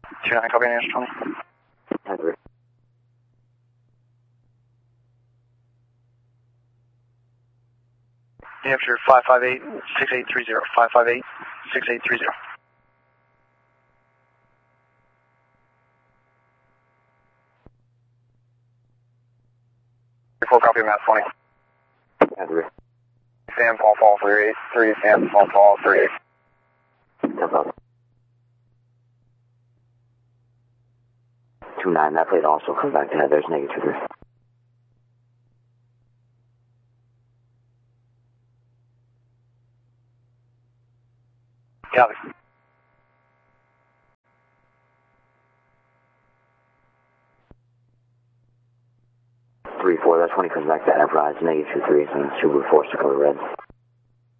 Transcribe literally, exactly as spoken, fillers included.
two nine, copy, answer twenty. Heather. New Hampshire five five eight, six eight three zero, five five eight, six eight three zero. Full copy of Mass twenty. Heather. Sam Paul Fall three eight three, Sam Paul Fall three eight. Step up. two nine, that plate also comes back to Heather's negative two three. Copy. three four, that twenty comes back to Enterprise, negative two three, and Subaru force to cover red.